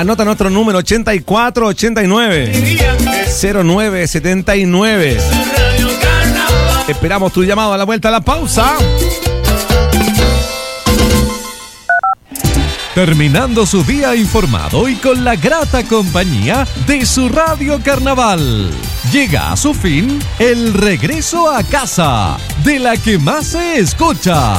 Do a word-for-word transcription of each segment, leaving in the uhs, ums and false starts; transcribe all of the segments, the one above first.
Anota nuestro número ochenta y cuatro ochenta y nueve cero nueve setenta y nueve. Esperamos tu llamado a la vuelta a la pausa. Terminando su día informado y con la grata compañía de su Radio Carnaval. Llega a su fin el regreso a casa, de la que más se escucha.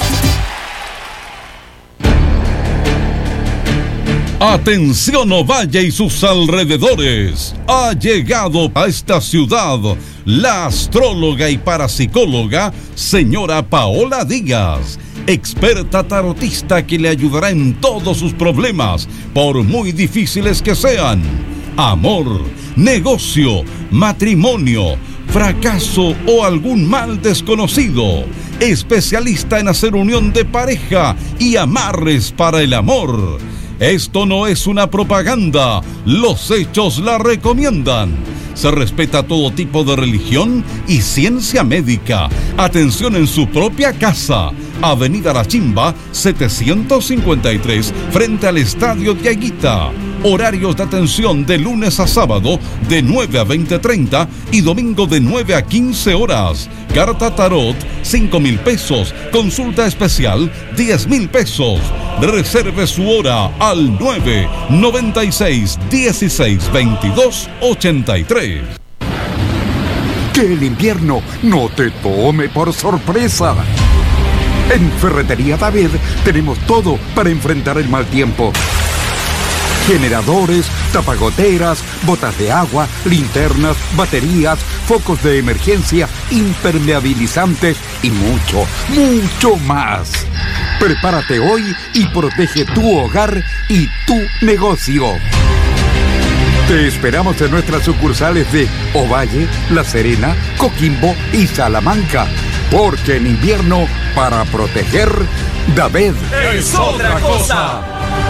Atención Ovalle y sus alrededores. Ha llegado a esta ciudad la astróloga y parapsicóloga señora Paola Díaz, experta tarotista que le ayudará en todos sus problemas, por muy difíciles que sean. Amor, negocio, matrimonio, fracaso o algún mal desconocido. Especialista en hacer unión de pareja y amarres para el amor. Esto no es una propaganda, los hechos la recomiendan. Se respeta todo tipo de religión y ciencia médica. Atención en su propia casa. Avenida La Chimba, setecientos cincuenta y tres, frente al Estadio Diaguita. Horarios de atención de lunes a sábado de nueve a veinte treinta y domingo de nueve a quince horas. Carta Tarot, cinco mil pesos. Consulta especial, diez mil pesos. Reserve su hora al nueve noventa y seis dieciséis veintidós ochenta y tres. Que el invierno no te tome por sorpresa. En Ferretería David tenemos todo para enfrentar el mal tiempo. Generadores, tapagoteras, botas de agua, linternas, baterías, focos de emergencia, impermeabilizantes y mucho, mucho más. Prepárate hoy y protege tu hogar y tu negocio. Te esperamos en nuestras sucursales de Ovalle, La Serena, Coquimbo y Salamanca. Porque en invierno, para proteger, David es otra cosa.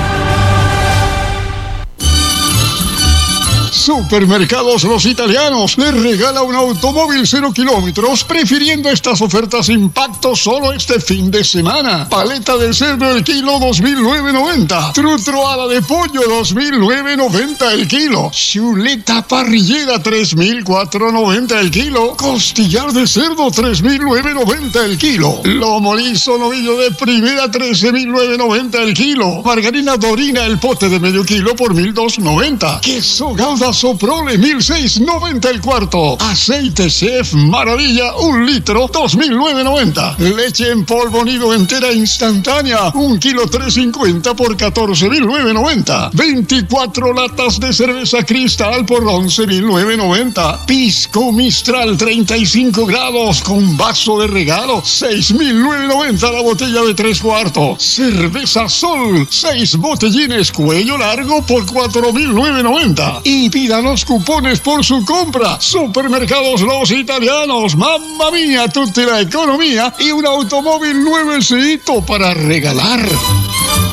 Supermercados Los Italianos les regala un automóvil cero kilómetros, prefiriendo estas ofertas impacto solo este fin de semana. Paleta de cerdo el kilo dos mil nueve noventa. Trutroada de pollo dos mil nueve noventa el kilo. Chuleta parrillera tres mil cuatro noventa el kilo. Costillar de cerdo tres mil nueve noventa el kilo. Lomo liso novillo de primera trece mil nueve noventa el kilo. Margarina Dorina el pote de medio kilo por mil dos noventa. Queso Gouda Soprole mil seis noventa el cuarto. Aceite Chef Maravilla un litro dos mil nueve noventa. Leche en polvo nido entera instantánea un kilo tres cincuenta por catorce mil nueve noventa. veinticuatro latas de cerveza Cristal por once mil nueve noventa. Pisco Mistral treinta y cinco grados con vaso de regalo seis mil nueve noventa la botella de tres cuartos. Cerveza Sol seis botellines cuello largo por cuatro mil nueve noventa. Y pida los cupones por su compra. Supermercados Los Italianos. Mamma mía, tutti la economía y un automóvil nuevecito para regalar.